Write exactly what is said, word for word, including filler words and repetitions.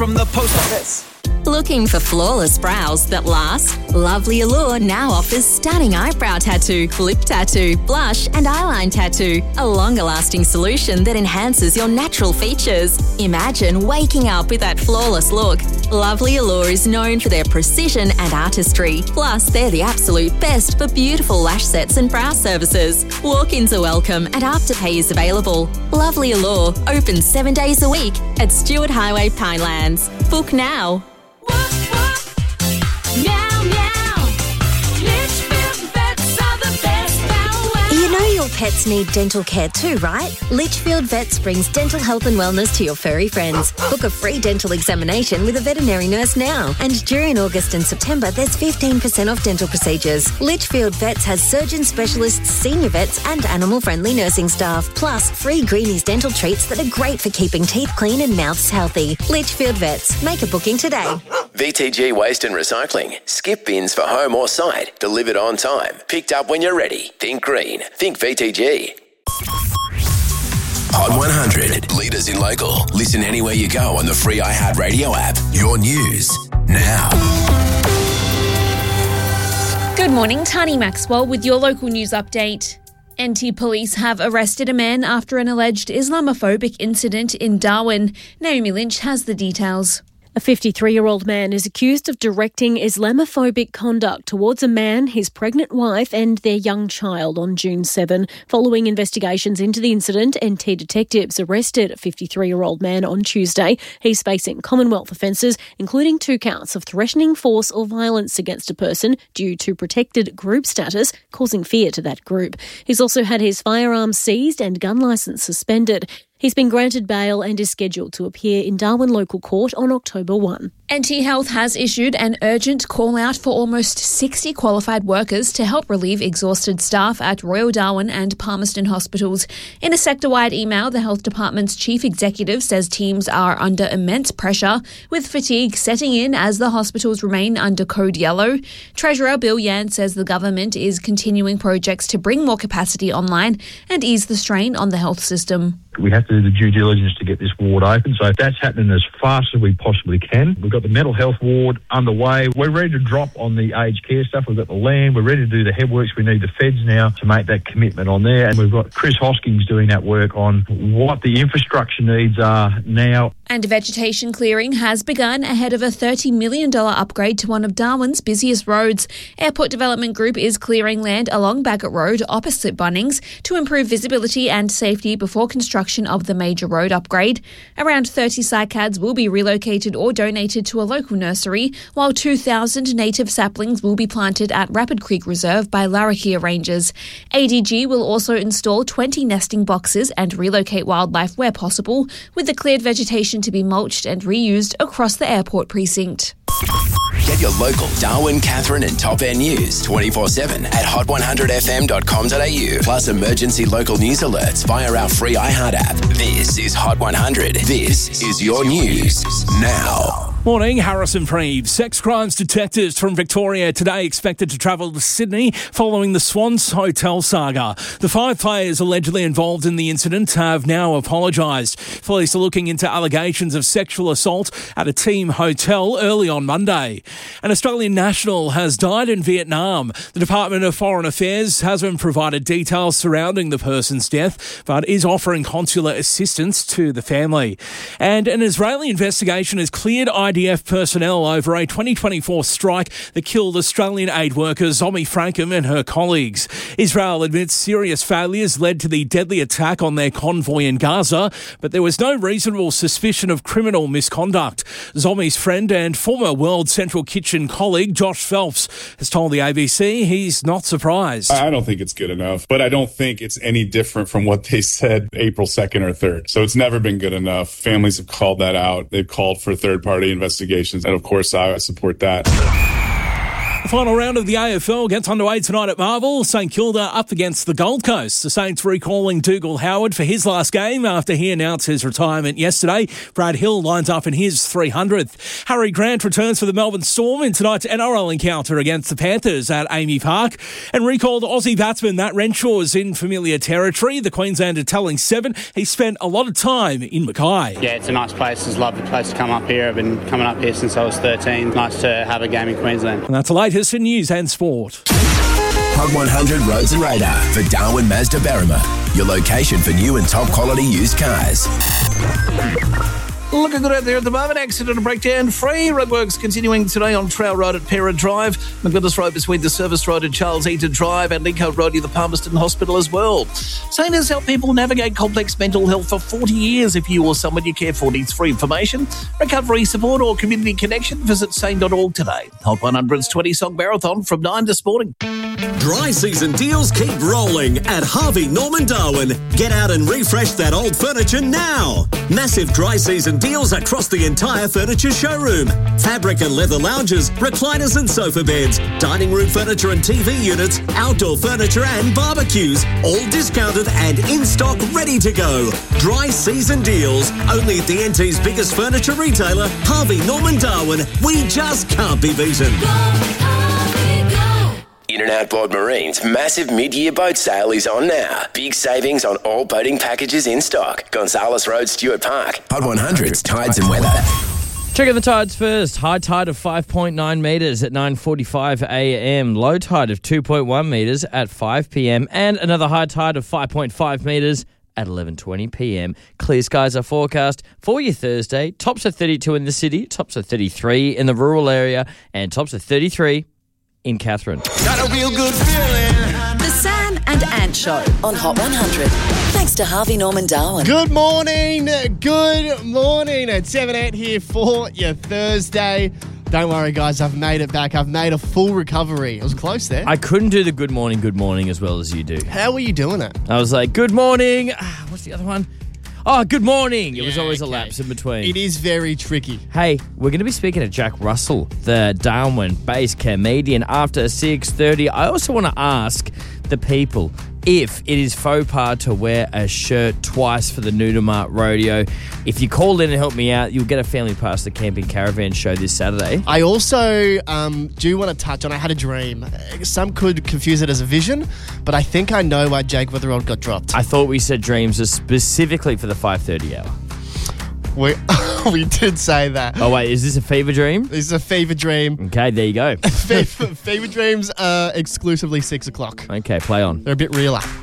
From the post office. Looking for flawless brows that last? Lovely Allure now offers stunning eyebrow tattoo, lip tattoo, blush and eyeline tattoo. A longer-lasting solution that enhances your natural features. Imagine waking up with that flawless look. Lovely Allure is known for their precision and artistry. Plus, they're the absolute best for beautiful lash sets and brow services. Walk-ins are welcome and Afterpay is available. Lovely Allure, open seven days a week at Stewart Highway, Pinelands. Book now. Your pets need dental care too, right? Litchfield Vets brings dental health and wellness to your furry friends. Book a free dental examination with a veterinary nurse now. And during August and September, there's fifteen percent off dental procedures. Litchfield Vets has surgeon specialists, senior vets and animal-friendly nursing staff. Plus, free Greenies dental treats that are great for keeping teeth clean and mouths healthy. Litchfield Vets. Make a booking today. V T G Waste and Recycling. Skip bins for home or site. Delivered on time. Picked up when you're ready. Think green. Think V T G. Hot one hundred. Leaders in local. Listen anywhere you go on the free iHeartRadio app. Your news now. Good morning, Tani Maxwell with your local news update. N T police have arrested a man after an alleged Islamophobic incident in Darwin. Naomi Lynch has the details. A fifty-three-year-old man is accused of directing Islamophobic conduct towards a man, his pregnant wife and their young child on June seventh. Following investigations into the incident, N T detectives arrested a fifty-three-year-old man on Tuesday. He's facing Commonwealth offences, including two counts of threatening force or violence against a person due to protected group status, causing fear to that group. He's also had his firearms seized and gun licence suspended. He's been granted bail and is scheduled to appear in Darwin Local Court on October first. N T Health has issued an urgent call-out for almost sixty qualified workers to help relieve exhausted staff at Royal Darwin and Palmerston hospitals. In a sector-wide email, the Health Department's chief executive says teams are under immense pressure, with fatigue setting in as the hospitals remain under code yellow. Treasurer Bill Yan says the government is continuing projects to bring more capacity online and ease the strain on the health system. We have to do the due diligence to get this ward open, so that's happening as fast as we possibly can. We've got the mental health ward underway. We're ready to drop on the aged care stuff. We've got the land. We're ready to do the headworks. We need the feds now to make that commitment on there. And we've got Chris Hoskins doing that work on what the infrastructure needs are now. And vegetation clearing has begun ahead of a thirty million dollars upgrade to one of Darwin's busiest roads. Airport Development Group is clearing land along Bagot Road opposite Bunnings to improve visibility and safety before construction of the major road upgrade. Around thirty cycads will be relocated or donated to a local nursery, while two thousand native saplings will be planted at Rapid Creek Reserve by Larrakia Rangers. A D G will also install twenty nesting boxes and relocate wildlife where possible, with the cleared vegetation to be mulched and reused across the airport precinct. Get your local Darwin, Katherine and Top Air news twenty-four seven at hot one hundred f m dot com dot a u. Plus emergency local news alerts via our free iHeart app. This is Hot one hundred. This is your news now. Morning, Harrison Preeve. Sex crimes detectives from Victoria today expected to travel to Sydney following the Swans Hotel saga. The five players allegedly involved in the incident have now apologised. Police are looking into allegations of sexual assault at a team hotel early on Monday. An Australian national has died in Vietnam. The Department of Foreign Affairs hasn't provided details surrounding the person's death, but is offering consular assistance to the family. And an Israeli investigation has cleared I D F personnel over a twenty twenty-four strike that killed Australian aid worker Zomi Frankham and her colleagues. Israel admits serious failures led to the deadly attack on their convoy in Gaza, but there was no reasonable suspicion of criminal misconduct. Zomi's friend and former World Central Kitchen colleague Josh Phelps has told the A B C he's not surprised. I don't think it's good enough, but I don't think it's any different from what they said April second or third. So it's never been good enough. Families have called that out. They've called for third-party investigations, and of course I support that. The final round of the A F L gets underway tonight at Marvel. St Kilda up against the Gold Coast. The Saints recalling Dougal Howard for his last game after he announced his retirement yesterday. Brad Hill lines up in his three hundredth. Harry Grant returns for the Melbourne Storm in tonight's N R L encounter against the Panthers at Amy Park. And recalled Aussie batsman Matt Renshaw's in familiar territory. The Queenslander telling Seven he spent a lot of time in Mackay. Yeah, it's a nice place. It's a lovely place to come up here. I've been coming up here since I was thirteen. Nice to have a game in Queensland. And that's the latest in news and sport. Hot one hundred Roads and Radar for Darwin Mazda Berrima. Your location for new and top quality used cars. Looking good out there at the moment. Accident and breakdown free. Roadworks continuing today on Trail Road at Pera Drive. McGuinness Road between the Service Road and Charles Eaton Drive, and Lincoln Road near the Palmerston Hospital as well. Sane has helped people navigate complex mental health for forty years. If you or someone you care for needs free information, recovery support or community connection, visit sane dot org today. Hot one hundred's twenty song marathon from nine this morning. Dry season deals keep rolling at Harvey Norman Darwin. Get out and refresh that old furniture now. Massive dry season deals across the entire furniture showroom. Fabric and leather lounges, recliners and sofa beds, dining room furniture and T V units, outdoor furniture and barbecues, all discounted and in stock, ready to go. Dry season deals, only at the N T's biggest furniture retailer, Harvey Norman Darwin. We just can't be beaten. In and Outboard Marine's massive mid-year boat sale is on now. Big savings on all boating packages in stock. Gonzales Road, Stuart Park. Hot one hundred's Tides and Weather. Checking the tides first. High tide of five point nine metres at nine forty-five a m. Low tide of two point one metres at five p m. And another high tide of five point five metres at eleven twenty p m. Clear skies are forecast for your Thursday. Tops of thirty-two in the city, tops of thirty-three in the rural area, and tops of thirty-three in Katherine. Got a real good feeling. The Sam and Ant Show on Hot one hundred. Thanks to Harvey Norman Darwin. Good morning. Good morning. It's seven eight here for your Thursday. Don't worry, guys. I've made it back. I've made a full recovery. It was close there. I couldn't do the good morning, good morning as well as you do. How were you doing it? I was like, good morning. Ah, what's the other one? Oh, good morning. It Yeah, was always okay. a lapse in between. It is very tricky. Hey, we're going to be speaking to Jack Russell, the Darwin-based comedian, after six thirty. I also want to ask the people if it is faux pas to wear a shirt twice for the Nudamart Rodeo. If you call in and help me out, you'll get a family pass to the Camping Caravan show this Saturday. I also um, do want to touch on, I had a dream. Some could confuse it as a vision, but I think I know why Jake Witherell got dropped. I thought we said dreams are specifically for the five thirty hour. We, we did say that. Oh, wait, is this a fever dream? This is a fever dream. Okay, there you go. fever, fever dreams are exclusively six o'clock. Okay, play on. They're a bit realer.